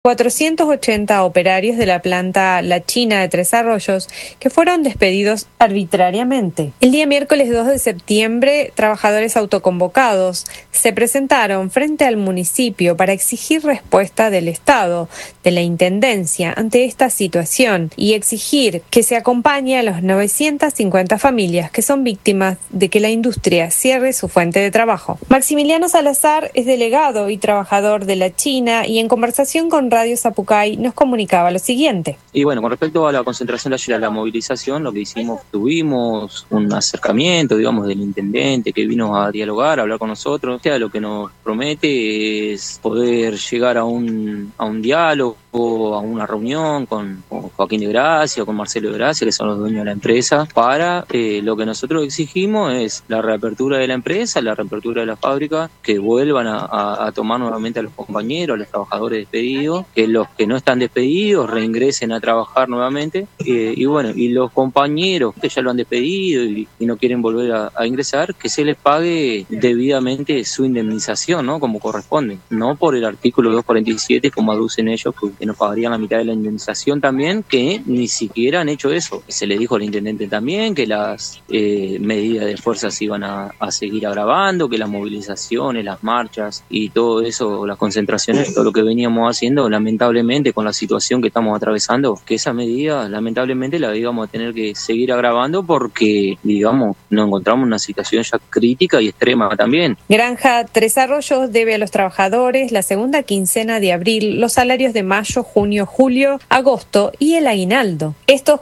480 operarios de la planta La China de Tres Arroyos que fueron despedidos arbitrariamente. El día miércoles 2 de septiembre, trabajadores autoconvocados se presentaron frente al municipio para exigir respuesta del Estado, de la Intendencia, ante esta situación y exigir que se acompañe a las 950 familias que son víctimas de que la industria cierre su fuente de trabajo. Maximiliano Salazar es delegado y trabajador de La China y en conversación con Radio Zapucay nos comunicaba lo siguiente. Y bueno, con respecto a la concentración de ayer, a la movilización, lo que hicimos, tuvimos un acercamiento, digamos, del intendente que vino a dialogar, a hablar con nosotros. O sea, lo que nos promete es poder llegar a un diálogo, a una reunión con Joaquín de Gracia o con Marcelo de Gracia, que son los dueños de la empresa, para lo que nosotros exigimos es la reapertura de la empresa, la reapertura de la fábrica, que vuelvan a tomar nuevamente a los compañeros, a los trabajadores despedidos, que los que no están despedidos reingresen a trabajar nuevamente, y bueno, y los compañeros que ya lo han despedido y no quieren volver a ingresar, que se les pague debidamente su indemnización, ¿no? Como corresponde, no por el artículo 247 como aducen ellos, que nos pagarían la mitad de la indemnización también, que ni siquiera han hecho eso. Se le dijo al intendente también que las medidas de fuerza se iban a seguir agravando, que las movilizaciones, las marchas y todo eso, las concentraciones, todo lo que veníamos haciendo, lamentablemente con la situación que estamos atravesando, que esa medida lamentablemente la íbamos a tener que seguir agravando porque, digamos, nos encontramos en una situación ya crítica y extrema también. Granja Tres Arroyos debe a los trabajadores la segunda quincena de abril, los salarios de mayo, junio, julio, agosto y el aguinaldo. Estos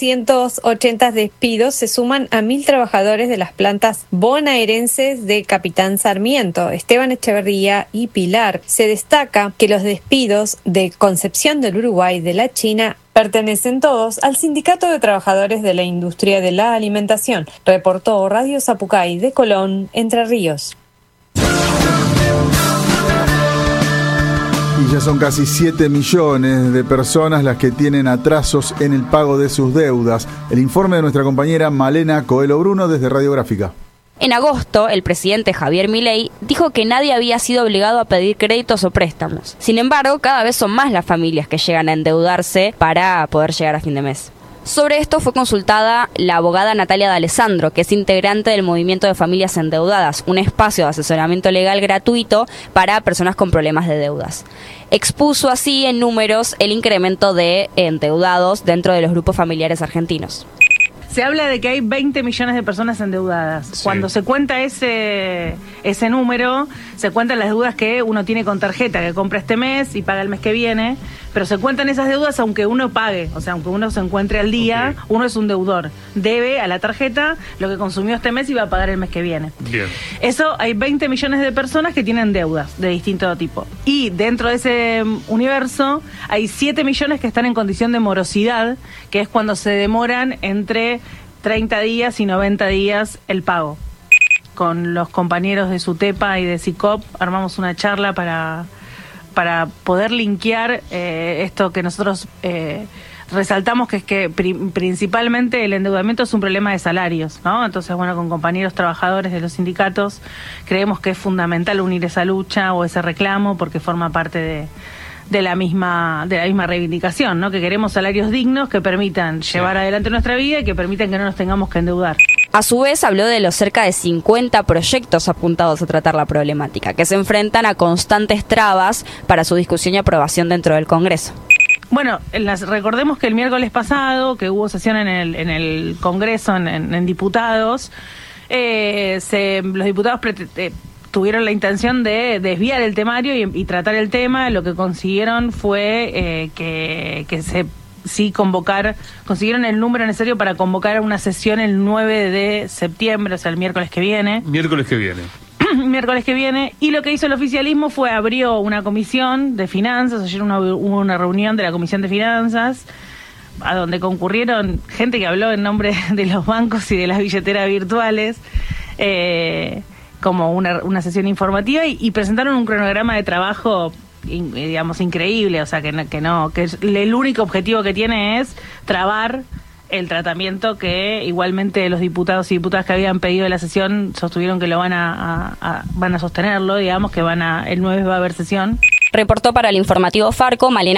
480 despidos se suman a 1.000 trabajadores de las plantas bonaerenses de Capitán Sarmiento, Esteban Echeverría y Pilar. Se destaca que los despidos de Concepción del Uruguay de La China pertenecen todos al Sindicato de Trabajadores de la Industria de la Alimentación, reportó Radio Zapucay de Colón, Entre Ríos. Y ya son casi 7 millones de personas las que tienen atrasos en el pago de sus deudas. El informe de nuestra compañera Malena Coelho Bruno desde Radiográfica. En agosto, el presidente Javier Milei dijo que nadie había sido obligado a pedir créditos o préstamos. Sin embargo, cada vez son más las familias que llegan a endeudarse para poder llegar a fin de mes. Sobre esto fue consultada la abogada Natalia D'Alessandro, que es integrante del Movimiento de Familias Endeudadas, un espacio de asesoramiento legal gratuito para personas con problemas de deudas. Expuso así en números el incremento de endeudados dentro de los grupos familiares argentinos. Se habla de que hay 20 millones de personas endeudadas. Sí. Cuando se cuenta ese número, se cuentan las deudas que uno tiene con tarjeta, que compra este mes y paga el mes que viene, pero se cuentan esas deudas aunque uno pague, o sea, aunque uno se encuentre al día, okay. Uno es un deudor. Debe a la tarjeta lo que consumió este mes y va a pagar el mes que viene. Bien. Eso, hay 20 millones de personas que tienen deudas de distinto tipo. Y dentro de ese universo hay 7 millones que están en condición de morosidad, que es cuando se demoran entre 30 días y 90 días el pago. Con los compañeros de SUTEPA y de SICOP armamos una charla para poder linkear esto que nosotros resaltamos, que es que principalmente el endeudamiento es un problema de salarios, ¿no? Entonces, bueno, con compañeros trabajadores de los sindicatos creemos que es fundamental unir esa lucha o ese reclamo porque forma parte de la misma reivindicación, ¿no? Que queremos salarios dignos que permitan llevar adelante nuestra vida y que permitan que no nos tengamos que endeudar. A su vez, habló de los cerca de 50 proyectos apuntados a tratar la problemática, que se enfrentan a constantes trabas para su discusión y aprobación dentro del Congreso. Bueno, recordemos que el miércoles pasado, que hubo sesión en el Congreso, en diputados, los diputados tuvieron la intención de desviar el temario y tratar el tema. Lo que consiguieron fue consiguieron el número necesario para convocar a una sesión el 9 de septiembre, o sea, el miércoles que viene. Miércoles que viene. Y lo que hizo el oficialismo fue abrió una comisión de finanzas. Ayer hubo una reunión de la comisión de finanzas a donde concurrieron gente que habló en nombre de los bancos y de las billeteras virtuales, como una sesión informativa y presentaron un cronograma de trabajo digamos increíble, o sea que el único objetivo que tiene es trabar el tratamiento que igualmente los diputados y diputadas que habían pedido de la sesión sostuvieron que lo van a sostenerlo, digamos que el 9 va a haber sesión. Reportó para el informativo Farco Malena